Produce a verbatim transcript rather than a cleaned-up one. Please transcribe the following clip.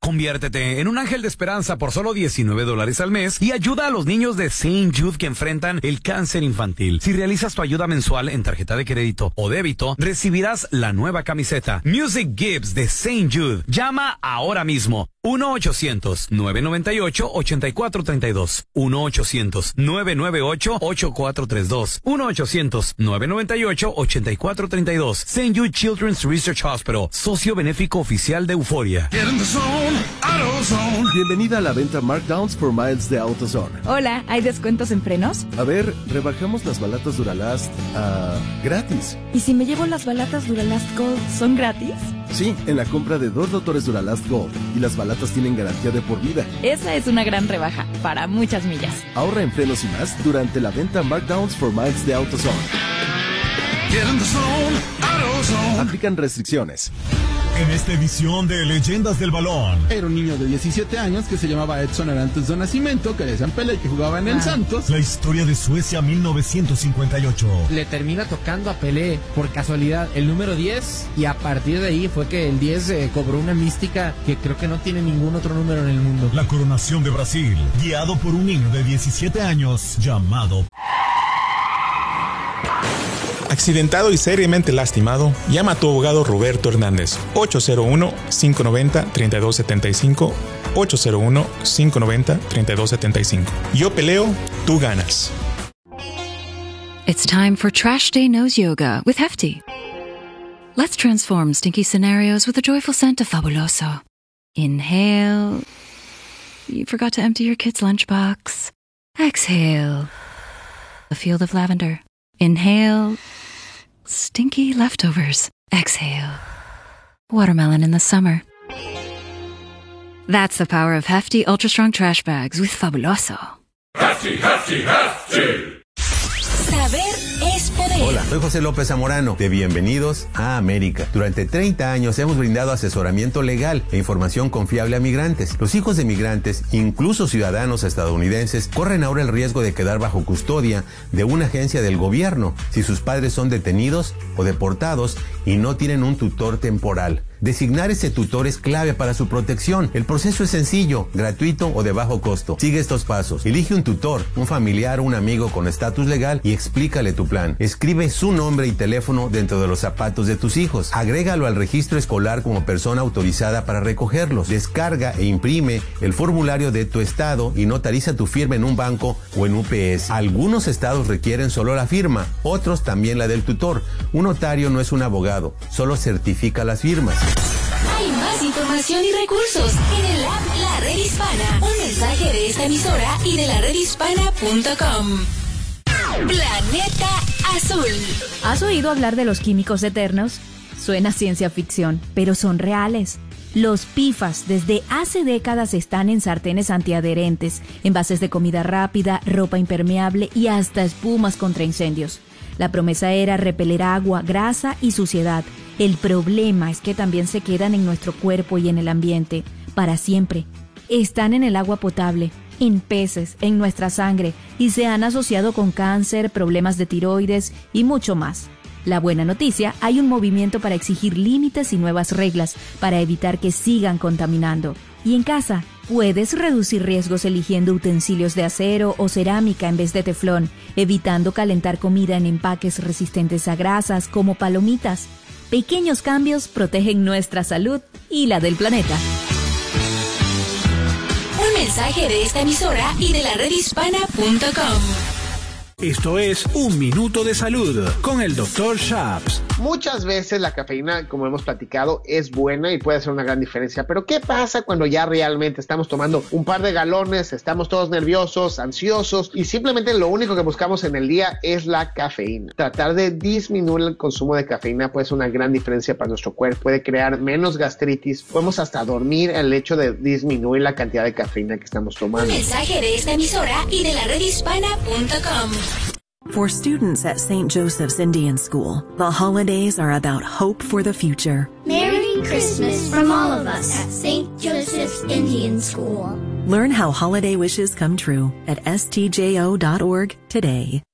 Conviértete en un ángel de esperanza por solo diecinueve dólares al mes y ayuda a los niños de Saint Jude que enfrentan el cáncer infantil. Si realizas tu ayuda mensual en tarjeta de crédito o débito, recibirás la nueva camiseta Music Gives de Saint Jude. Llama ahora mismo. uno ochocientos, nueve noventa y ocho, ochenta y cuatro treinta y dos. uno ochocientos, nueve noventa y ocho, ochenta y cuatro treinta y dos. uno ochocientos, nueve noventa y ocho, ochenta y cuatro treinta y dos. Saint Jude Children's Research Hospital, socio benéfico oficial de Euforia. Bienvenida a la venta Markdowns for Miles de AutoZone. Hola, ¿hay descuentos en frenos? A ver, rebajamos las balatas Duralast a gratis. ¿Y si me llevo las balatas Duralast Gold, son gratis? Sí, en la compra de dos rotores Duralast Gold. Y las balatas tienen garantía de por vida. Esa es una gran rebaja, para muchas millas. Ahorra en frenos y más durante la venta Markdowns for Miles de AutoZone. Aplican restricciones. En esta edición de Leyendas del Balón. Era un niño de diecisiete años que se llamaba Edson Arantes do Nascimento, que le decían Pelé, que jugaba en el ah. Santos. La historia de Suecia mil novecientos cincuenta y ocho. Le termina tocando a Pelé, por casualidad, el número diez, y a partir de ahí fue que el diez eh, cobró una mística que creo que no tiene ningún otro número en el mundo. La coronación de Brasil, guiado por un niño de diecisiete años llamado... Accidentado y seriamente lastimado, llama a tu abogado Roberto Hernández. ocho cero uno, cinco nueve cero, tres dos siete cinco. ocho cero uno, cinco nueve cero, tres dos siete cinco. Yo peleo, tú ganas. It's time for Trash Day Nose Yoga with Hefty. Let's transform stinky scenarios with a joyful scent of Fabuloso. Inhale. You forgot to empty your kid's lunchbox. Exhale. A field of lavender. Inhale. Stinky leftovers. Exhale. Watermelon in the summer. That's the power of Hefty Ultra Strong Trash Bags with Fabuloso. Hefty, Hefty, Hefty. Saber es poder. Hola, soy José López Zamorano, de Bienvenidos a América. Durante treinta años hemos brindado asesoramiento legal e información confiable a migrantes. Los hijos de migrantes, incluso ciudadanos estadounidenses, corren ahora el riesgo de quedar bajo custodia de una agencia del gobierno si sus padres son detenidos o deportados y no tienen un tutor temporal. Designar ese tutor es clave para su protección. El proceso es sencillo, gratuito o de bajo costo. Sigue estos pasos. Elige un tutor, un familiar o un amigo con estatus legal y explícale tu plan. Escribe su nombre y teléfono dentro de los zapatos de tus hijos. Agrégalo al registro escolar como persona autorizada para recogerlos. Descarga e imprime el formulario de tu estado y notariza tu firma en un banco o en U P S. Algunos estados requieren solo la firma, otros también la del tutor. Un notario no es un abogado, solo certifica las firmas. Hay más información y recursos en el app La Red Hispana. Un mensaje de esta emisora y de la red hispana punto com. Planeta Azul. ¿Has oído hablar de los químicos eternos? Suena ciencia ficción, pero son reales. Los P F A S desde hace décadas están en sartenes antiadherentes, envases de comida rápida, ropa impermeable y hasta espumas contra incendios. La promesa era repeler agua, grasa y suciedad. El problema es que también se quedan en nuestro cuerpo y en el ambiente, para siempre. Están en el agua potable, en peces, en nuestra sangre y se han asociado con cáncer, problemas de tiroides y mucho más. La buena noticia, hay un movimiento para exigir límites y nuevas reglas para evitar que sigan contaminando. Y en casa, puedes reducir riesgos eligiendo utensilios de acero o cerámica en vez de teflón, evitando calentar comida en empaques resistentes a grasas como palomitas. Pequeños cambios protegen nuestra salud y la del planeta. Un mensaje de esta emisora y de la red hispana punto com. Esto es Un Minuto de Salud con el doctor Shaps. Muchas veces la cafeína, como hemos platicado, es buena y puede hacer una gran diferencia. Pero ¿qué pasa cuando ya realmente estamos tomando un par de galones, estamos todos nerviosos, ansiosos y simplemente lo único que buscamos en el día es la cafeína? Tratar de disminuir el consumo de cafeína puede ser una gran diferencia para nuestro cuerpo. Puede crear menos gastritis. Podemos hasta dormir el hecho de disminuir la cantidad de cafeína que estamos tomando. Un mensaje de esta emisora y de la red hispana punto com. For students at Saint Joseph's Indian School, the holidays are about hope for the future. Merry Christmas from all of us at Saint Joseph's Indian School. Learn how holiday wishes come true at s t j o dot org today.